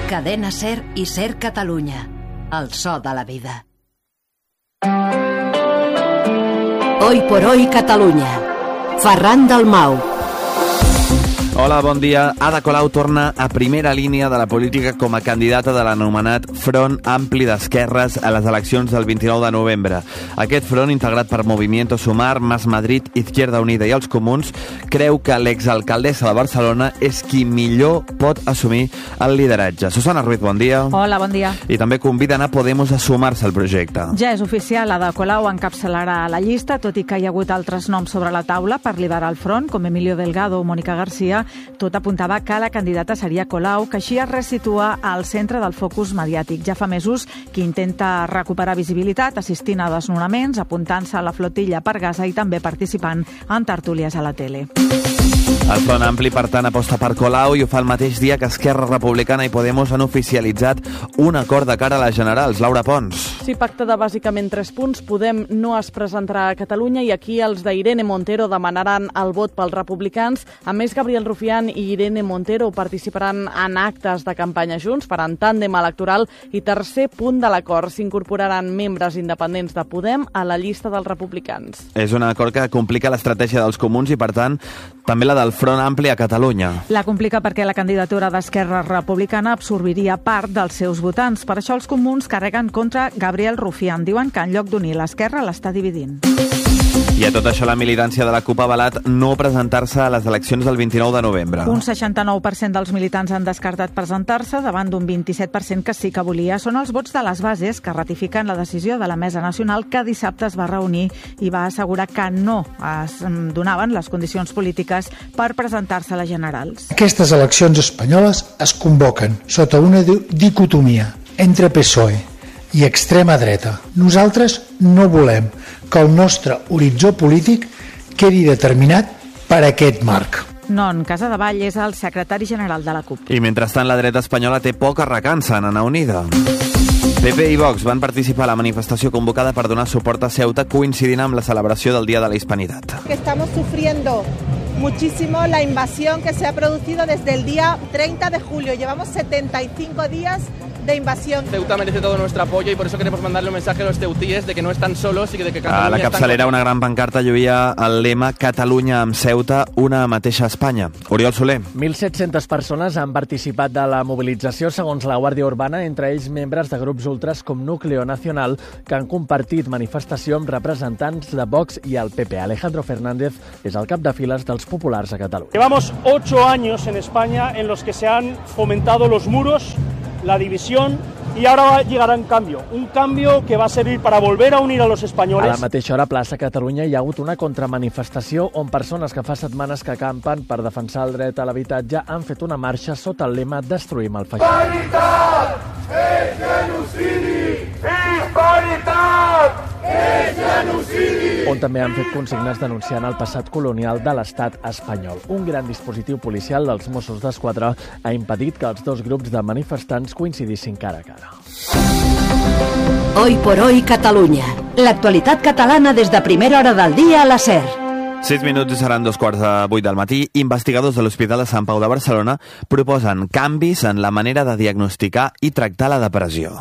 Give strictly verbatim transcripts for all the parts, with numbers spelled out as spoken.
Cadena SER i SER Catalunya. El so de la vida. Hoy por hoy Catalunya. Ferran Dalmau. Hola, bon dia. Ada Colau torna a primera línia de la política com a candidata de l'anomenat Front Ampli d'Esquerres a les eleccions del vint-i-nou de novembre. Aquest front, integrat per Movimiento Sumar, Más Madrid, Izquierda Unida i els Comuns, creu que l'exalcaldessa de Barcelona és qui millor pot assumir el lideratge. Susana Ruiz, bon dia. Hola, bon dia. I també conviden a Podemos a sumar-se al projecte. Ja és oficial, Ada Colau encapçalarà la llista, tot i que hi ha hagut altres noms sobre la taula per liderar el front, com Emilio Delgado o Mónica García. Tot apuntava que la candidata seria Colau, que així es resitua al centre del focus mediàtic. Ja fa mesos que intenta recuperar visibilitat, assistint a desnonaments, apuntant-se a la flotilla per Gaza i també participant en tertúlies a la tele. El Front Ampli, per tant, aposta per Colau i ho fa el mateix dia que Esquerra Republicana i Podemos han oficialitzat un acord de cara a les generals. Laura Pons. Sí, pacte de bàsicament tres punts. Podem no es presentarà a Catalunya i aquí els d'Irene Montero demanaran el vot pels republicans. A més, Gabriel Rufián i Irene Montero participaran en actes de campanya junts, faran tàndem electoral i tercer punt de l'acord, s'incorporaran membres independents de Podem a la llista dels republicans. És un acord que complica l'estratègia dels comuns i, per tant, també la del Front Ampli a Catalunya. La complica perquè la candidatura d'Esquerra Republicana absorbiria part dels seus votants. Per això els comuns carreguen contra Gabriel Rufián. Diuen que en lloc d'unir l'Esquerra l'està dividint. I a tot això la militància de la CUP ha avalat no presentar-se a les eleccions del vint-i-nou de novembre. Un seixanta-nou per cent dels militants han descartat presentar-se davant d'un vint-i-set per cent que sí que volia. Són els vots de les bases que ratifiquen la decisió de la Mesa Nacional que dissabte es va reunir i va assegurar que no es donaven les condicions polítiques per presentar-se a les generals. Aquestes eleccions espanyoles es convoquen sota una dicotomia entre P S O E i extrema dreta. Nosaltres no volem que el nostre horitzó polític quedi determinat per aquest marc. Non Casadevall és el secretari general de la CUP. I mentrestant la dreta espanyola té poca recança en anar unida. P P i Vox van participar a la manifestació convocada per donar suport a Ceuta coincidint amb la celebració del Día de la Hispanidad. Que estamos sufriendo muchísimo la invasión que se ha producido desde el día treinta de julio. Llevamos setenta y cinco días de invasión. Ceuta merece todo nuestro apoyo y por eso queremos mandarle un mensaje a los ceutíes de que no están solos y de que Catalunya... A la capçalera una gran pancarta lluïa el lema Catalunya amb Ceuta, una mateixa Espanya. Oriol Soler. mil set-centes persones han participat de la mobilització segons la Guàrdia Urbana, entre ells membres de grups ultras com Núcleo Nacional, que han compartit manifestació amb representants de Vox i el P P. Alejandro Fernández és el cap de files dels populars a Catalunya. Llevamos ocho años en España en los que se han fomentado los muros, la división, y ahora llegará un cambio, un cambio que va a servir para volver a unir a los españoles. A la mateixa hora, a plaça Catalunya, hi ha hagut una contramanifestació on persones que fa setmanes que campen per defensar el dret a l'habitatge han fet una marxa sota el lema Destruïm el feixisme. Hispanitat és genocidi! Hispanitat és genocidi! On també han fet consignes denunciant el passat colonial de l'estat espanyol. Un gran dispositiu policial dels Mossos d'Esquadra ha impedit que els dos grups de manifestants coincidissin cara a cara. Hoy por hoy Catalunya. L'actualitat catalana des de primera hora del dia a la SER. Sis minuts i seran dos quarts de vuit del matí. Investigadors de l'Hospital de Sant Pau de Barcelona proposen canvis en la manera de diagnosticar i tractar la depressió.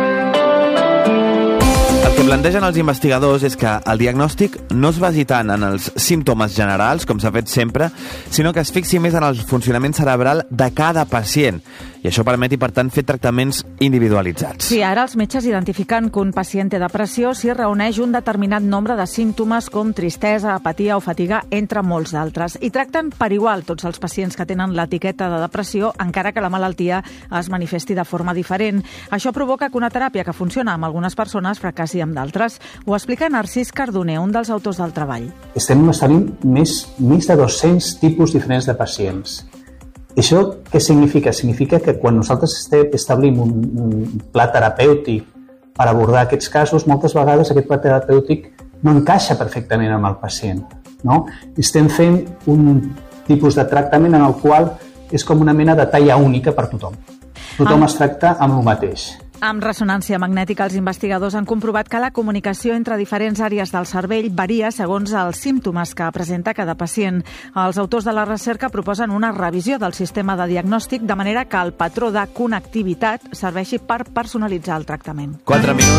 El que plantegen els investigadors és que el diagnòstic no es basi tant en els símptomes generals, com s'ha fet sempre, sinó que es fixi més en el funcionament cerebral de cada pacient. I això permeti, per tant, fer tractaments individualitzats. Sí, ara els metges identifiquen que un pacient té depressió si reuneix un determinat nombre de símptomes com tristesa, apatia o fatiga, entre molts d'altres. I tracten per igual tots els pacients que tenen l'etiqueta de depressió, encara que la malaltia es manifesti de forma diferent. Això provoca que una teràpia que funciona amb algunes persones fracassi amb d'altres. Ho explica Narcís Cardoner, un dels autors del treball. Estem establint més, més de dos-cents tipus diferents de pacients. Això què significa? Significa que quan nosaltres establim un, un pla terapèutic per abordar aquests casos, moltes vegades aquest pla terapèutic no encaixa perfectament amb el pacient. No? Estem fent un tipus de tractament en el qual és com una mena de talla única per tothom. Tothom ah. es tracta amb el mateix. Amb ressonància magnètica, els investigadors han comprovat que la comunicació entre diferents àrees del cervell varia segons els símptomes que presenta cada pacient. Els autors de la recerca proposen una revisió del sistema de diagnòstic de manera que el patró de connectivitat serveixi per personalitzar el tractament. Quatre minuts.